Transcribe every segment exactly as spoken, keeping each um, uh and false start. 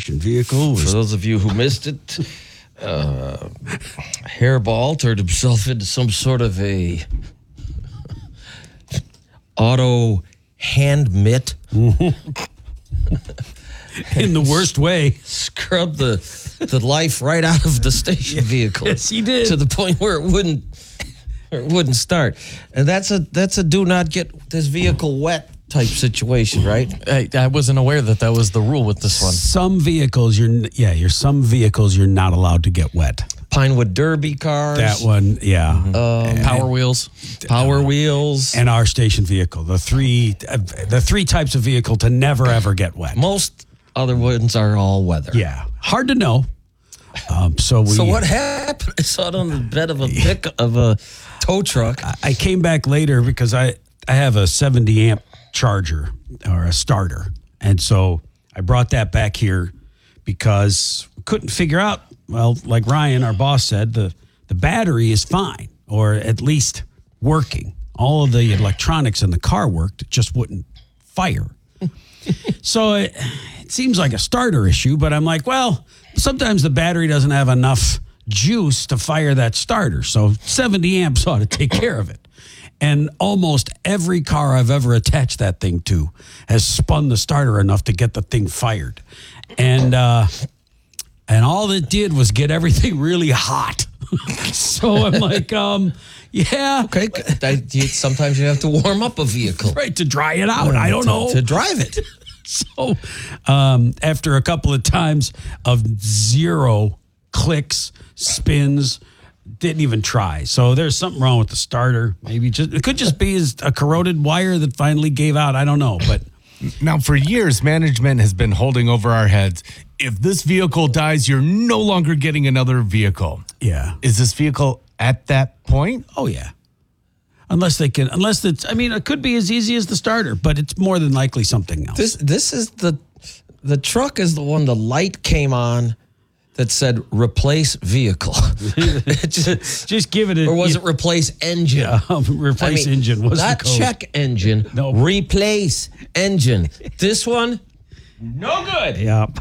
station vehicle was... For those of you who missed it, uh, Hairball turned himself into some sort of a auto hand mitt. In the worst way. Scrubbed the the life right out of the station vehicle. Yes, he did. To the point where it wouldn't it wouldn't start. And that's a that's a do not get this vehicle wet type situation, right? I, I wasn't aware that that was the rule with this one. Some vehicles, you're yeah, you're some vehicles you're not allowed to get wet. Pinewood Derby cars. That one, yeah. Mm-hmm. Um, Power wheels. Power wheels. And our station vehicle. The three uh, the three types of vehicle to never, ever get wet. Most other ones are all weather. Yeah. Hard to know. Um, so we. So what happened? I saw it on the bed of a pick of a tow truck. I came back later because I, I have a seventy amp charger or a starter. And so I brought that back here because we couldn't figure out, well, like Ryan, our boss said, the, the battery is fine, or at least working. All of the electronics in the car worked, it just wouldn't fire. So it, it seems like a starter issue, but I'm like, well, sometimes the battery doesn't have enough juice to fire that starter. So seventy amps ought to take care of it. And almost every car I've ever attached that thing to has spun the starter enough to get the thing fired. And uh, and all it did was get everything really hot. So I'm like, um, yeah. Okay. I, you, sometimes you have to warm up a vehicle. Right, to dry it out. I don't to, know. To drive it. So um, after a couple of times of zero clicks, spins, didn't even try. So there's something wrong with the starter. Maybe just it could just be a corroded wire that finally gave out. I don't know. But now, for years, management has been holding over our heads. If this vehicle dies, you're no longer getting another vehicle. Yeah. Is this vehicle at that point? Oh, yeah. Unless they can, unless it's, I mean, it could be as easy as the starter, but it's more than likely something else. This this is the, the truck is the one the light came on that said replace vehicle. just, just give it a... Or was it replace engine? Yeah, replace I mean, engine was not the code. Check engine, no. Replace engine. This one, no good. Yep.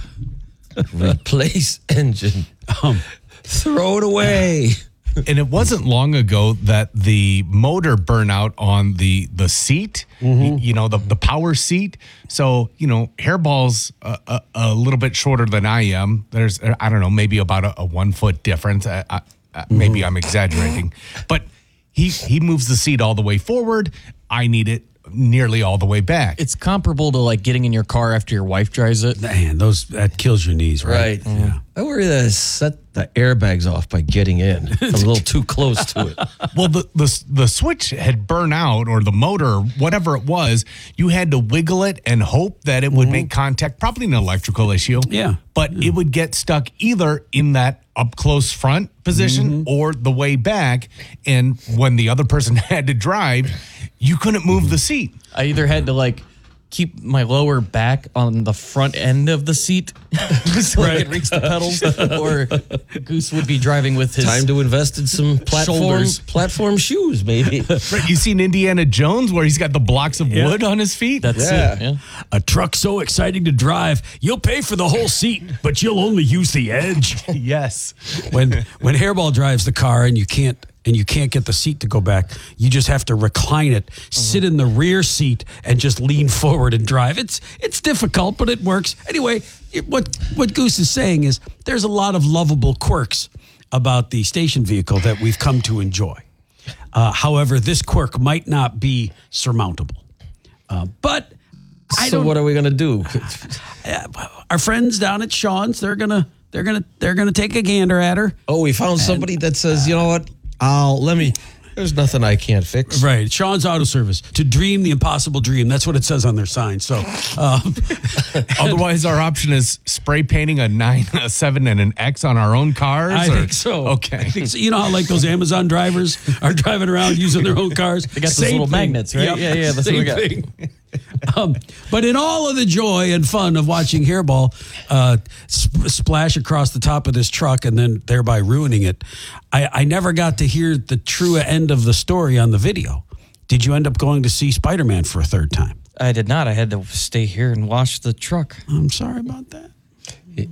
Replace engine. Um, Throw it away. And it wasn't long ago that the motor burnout on the the seat, mm-hmm. you know, the, the power seat. So, you know, Hairball's a, a, a little bit shorter than I am. There's, I don't know, maybe about a, a one foot difference. I, I, mm-hmm. Maybe I'm exaggerating. But he, he moves the seat all the way forward. I need it nearly all the way back. It's comparable to like getting in your car after your wife drives it. Man, those that kills your knees, right? Right. Yeah. I worry that I set the airbags off by getting in. I'm a little too close to it. Well, the, the the switch had burned out, or the motor, whatever it was. You had to wiggle it and hope that it would mm-hmm. make contact. Probably an electrical issue. Yeah. But yeah. it would get stuck either in that up close front position mm-hmm. or the way back. And when the other person had to drive, you couldn't move mm-hmm. the seat. I either had to like keep my lower back on the front end of the seat so right. I could reach the pedals, or Goose would be driving with his time to invest in some platform shoulders. platform shoes, maybe. Right, you seen Indiana Jones where he's got the blocks of yeah. wood on his feet? That's yeah. it. Yeah. A truck so exciting to drive, you'll pay for the whole seat, but you'll only use the edge. Yes. When when Hairball drives the car and you can't and you can't get the seat to go back, you just have to recline it, mm-hmm. sit in the rear seat, and just lean forward and drive. It's it's difficult, but it works. Anyway, it, what what Goose is saying is there's a lot of lovable quirks about the station vehicle that we've come to enjoy. Uh, however, this quirk might not be surmountable. Uh, but I so don't, what are we gonna do? Our friends down at Sean's, they're gonna they're gonna they're gonna take a gander at her. Oh, we found somebody and, that says, you know what? I'll let me. There's nothing I can't fix. Right. Sean's Auto Service. To dream the impossible dream. That's what it says on their sign. So, um, otherwise, our option is spray painting a nine, a seven, and an X on our own cars. I or? think so. Okay. I think so. You know how like those Amazon drivers are driving around using their own cars? They got those Same little thing. magnets, right? Yep. Yeah, yeah. That's Same what we got. thing. Um, but in all of the joy and fun of watching Hairball uh, sp- splash across the top of this truck and then thereby ruining it, I, I never got to hear the true end of the story on the video. Did you end up going to see Spider-Man for a third time? I did not. I had to stay here and wash the truck. I'm sorry about that.